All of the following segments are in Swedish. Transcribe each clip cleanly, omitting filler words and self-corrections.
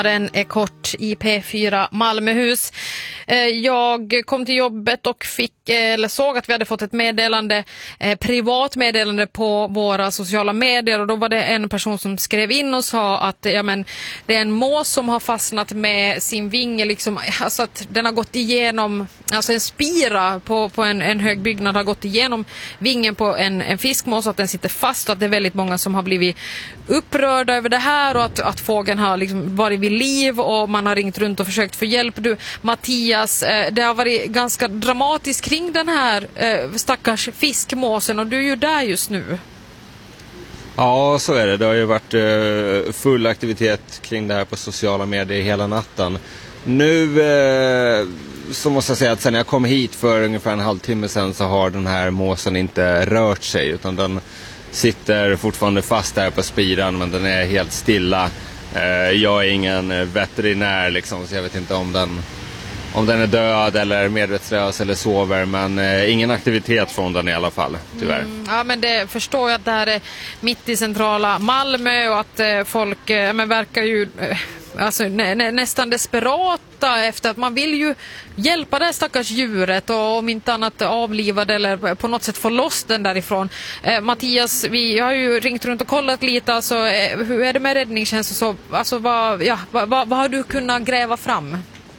Den är kort i P4 Malmöhus. Jag kom till jobbet och såg att vi hade fått ett meddelande, privat meddelande på våra sociala medier, och då var det en person som skrev in och sa att det är en mås som har fastnat med sin vinge, liksom, alltså att den har gått igenom, alltså en spira på en hög byggnad har gått igenom vingen på en fiskmås, att den sitter fast, och att det är väldigt många som har blivit upprörda över det här, och att fågeln har liksom varit vid liv, och man har ringt runt och försökt få hjälp. Du, Mattias, det har varit ganska dramatiskt kring den här stackars fiskmåsen, och du är ju där just nu. Ja, så är det. Det har ju varit full aktivitet kring det här på sociala medier hela natten. Nu så måste jag säga att sen jag kom hit för ungefär en halvtimme sedan så har den här måsen inte rört sig, utan den sitter fortfarande fast där på spiran, men den är helt stilla. Jag är ingen veterinär liksom, så jag vet inte om den är död eller medvetslös eller sover, men ingen aktivitet från den i alla fall, tyvärr. Ja, men det förstår jag att det här är mitt i centrala Malmö, och att folk verkar ju alltså, nästan desperata efter att man vill ju hjälpa det stackars djuret, och om inte annat avliva det eller på något sätt få loss den därifrån. Mattias, vi har ju ringt runt och kollat lite, alltså, hur är det med räddningstjänst och så? Alltså, vad har du kunnat gräva fram?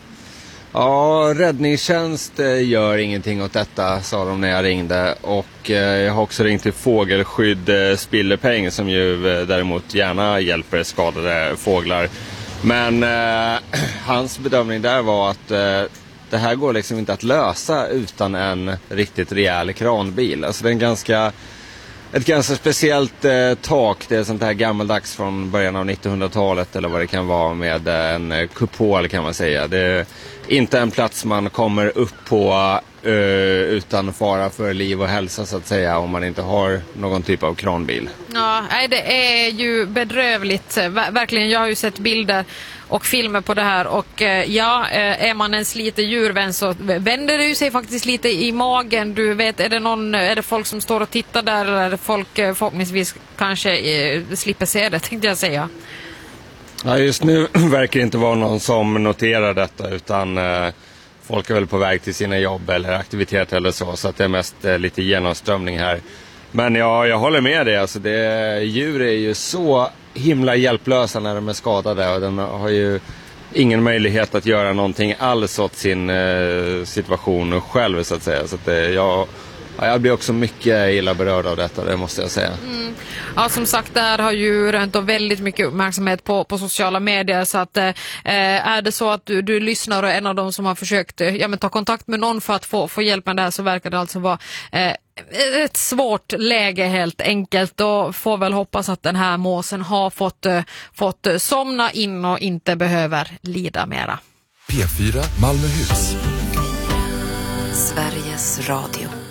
Ja, räddningstjänst gör ingenting åt detta, sa de när jag ringde, och jag har också ringt till Fågelskydd Spillepeng, som ju däremot gärna hjälper skadade fåglar. Men hans bedömning där var att det här går liksom inte att lösa utan en riktigt rejäl kranbil. Alltså det är ett ganska speciellt tak. Det är sånt här gammaldags från början av 1900-talet eller vad det kan vara, med en kupol kan man säga. Det är inte en plats man kommer upp på utan fara för liv och hälsa, så att säga, om man inte har någon typ av kranbil. Ja, det är ju bedrövligt. Verkligen, jag har ju sett bilder och filmer på det här, och är man en sliten djurvän så vänder det ju sig faktiskt lite i magen. Du vet, är det folk som står och tittar där, eller är det folk förhoppningsvis kanske slipper se det, tänkte jag säga. Ja, just nu verkar det inte vara någon som noterar detta, utan folk är väl på väg till sina jobb eller aktiviteter eller så att det är mest lite genomströmning här. Men jag håller med dig, alltså djur är ju så himla hjälplösa när de är skadade, och den har ju ingen möjlighet att göra någonting alls åt sin situation själv, så att säga. Så att jag blir också mycket illa berörd av detta, det måste jag säga. Ja, som sagt, det här har ju rönt väldigt mycket uppmärksamhet på sociala medier, så att är det så att du lyssnar och är en av dem som har försökt ta kontakt med någon för att få hjälp med det här, så verkar det alltså vara ett svårt läge helt enkelt, och får väl hoppas att den här måsen har fått somna in och inte behöver lida mera. P4 Malmöhus. Sveriges Radio.